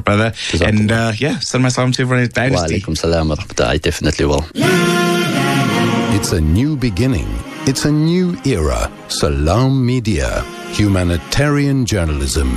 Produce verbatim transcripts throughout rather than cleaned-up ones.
brother. And uh, yeah, send my salam to everyone at Dynasty. Wa alaikum salam wa rahmatullah. I definitely will. It's a new beginning. It's a new era. Salam Media. Humanitarian journalism.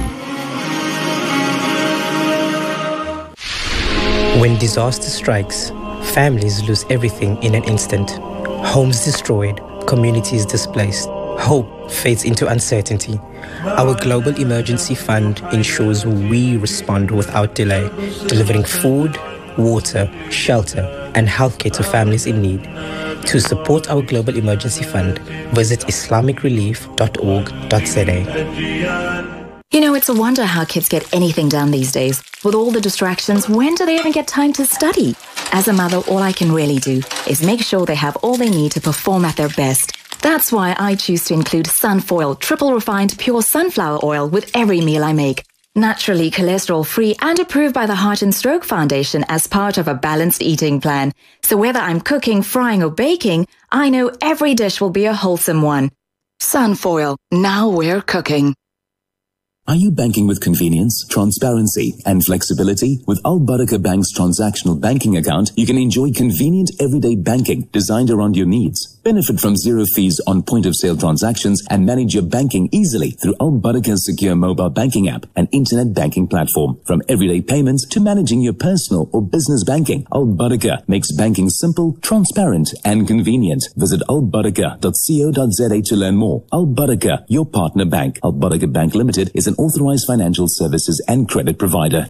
When disaster strikes, families lose everything in an instant. Homes destroyed, communities displaced. Hope fades into uncertainty. Our Global Emergency Fund ensures we respond without delay, delivering food, water, shelter, and healthcare to families in need. To support our Global Emergency Fund, visit islamic relief dot org dot z a. You know, it's a wonder how kids get anything done these days. With all the distractions, when do they even get time to study? As a mother, all I can really do is make sure they have all they need to perform at their best. That's why I choose to include Sunfoil triple refined pure sunflower oil with every meal I make. Naturally cholesterol-free and approved by the Heart and Stroke Foundation as part of a balanced eating plan. So whether I'm cooking, frying or baking, I know every dish will be a wholesome one. Sunfoil, now we're cooking. Are you banking with convenience, transparency, and flexibility? With Al Barakah Bank's transactional banking account, you can enjoy convenient everyday banking designed around your needs. Benefit from zero fees on point-of-sale transactions and manage your banking easily through Al Barakah's secure mobile banking app and internet banking platform. From everyday payments to managing your personal or business banking, Al Barakah makes banking simple, transparent, and convenient. Visit al barakah dot co dot z a to learn more. Al Barakah, your partner bank. Al Barakah Bank Limited is an authorized financial services and credit provider.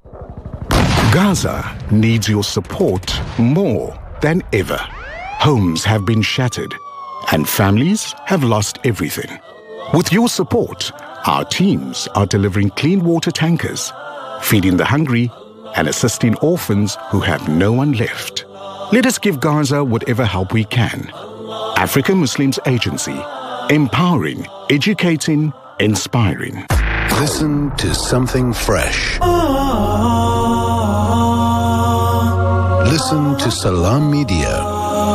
Gaza needs your support more than ever. Homes have been shattered and families have lost everything. With your support, our teams are delivering clean water tankers, feeding the hungry and assisting orphans who have no one left. Let us give Gaza whatever help we can. African Muslims Agency, empowering, educating, inspiring. Listen to something fresh. Listen to Salam Media.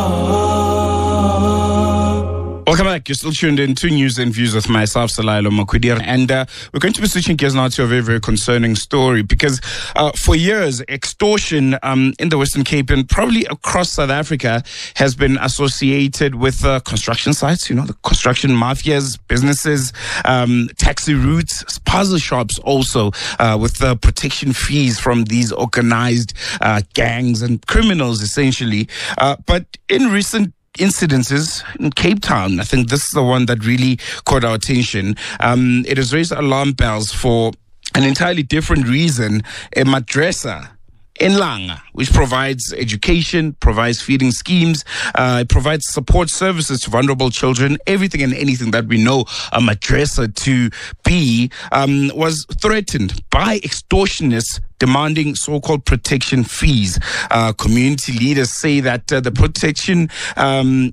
Welcome back. You're still tuned in to News and Views with myself, Salailo Makwidir. And uh, we're going to be switching gears now to a very, very concerning story because uh, for years, extortion um, in the Western Cape and probably across South Africa has been associated with uh, construction sites, you know, the construction mafias, businesses, um, taxi routes, puzzle shops also uh, with uh, protection fees from these organized uh, gangs and criminals, essentially. Uh, but in recent incidences in Cape Town, I think this is the one that really caught our attention. Um, it has raised alarm bells for an entirely different reason. A madrasa in Langa, which provides education, provides feeding schemes, uh, it provides support services to vulnerable children, everything and anything that we know a madrasa to be, um, was threatened by extortionists demanding so-called protection fees. Uh, community leaders say that uh, the protection um,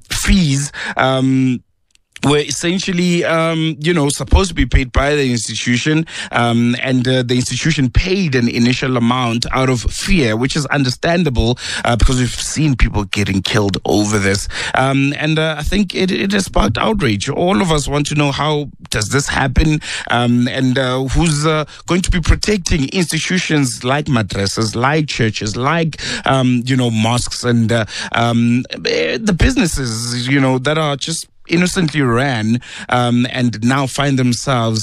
fees um, were essentially, um, you know, supposed to be paid by the institution, um, and uh, the institution paid an initial amount out of fear, which is understandable uh, because we've seen people getting killed over this. Um, and uh, I think it, it has sparked outrage. All of us want to know, how does this happen, um, and uh, who's uh, going to be protecting institutions like madrasas, like churches, like, um, you know, mosques, and uh, um, the businesses, you know, that are just innocently ran um, and now find themselves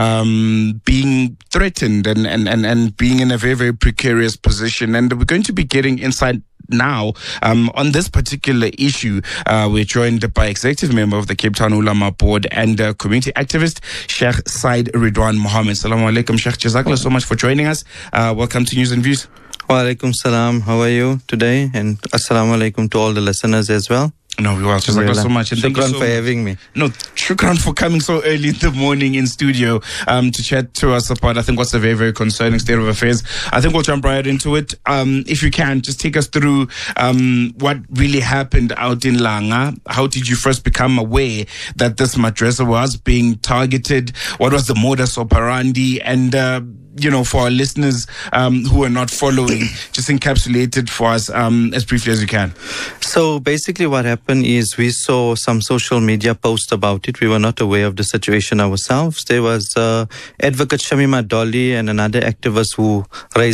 um, being threatened and, and, and, and being in a very, very precarious position. And we're going to be getting insight now um, on this particular issue. Uh, we're joined by executive member of the Cape Town Ulama Board and uh, community activist Sheikh Said Ridwan Mohammed. Assalamu alaikum, Sheikh. Jazakallah so much for joining us. Uh, welcome to News and Views. Wa alaikum salam. How are you today? And assalamu alaikum to all the listeners as well. No, we will. Shukran so much. And shukran so for much. having me. No, shukran for coming so early in the morning in studio um, to chat to us about, I think, what's a very, very concerning state of affairs. I think we'll jump right into it. Um, if you can, just take us through um, what really happened out in Langa. How did you first become aware that this madrasa was being targeted? What was the modus operandi? And uh, you know, for our listeners um, who are not following, just encapsulate it for us um, as briefly as you can. So basically what happened is we saw some social media posts about it. We were not aware of the situation ourselves. There was uh, Advocate Shamima Dolly and another activist who raised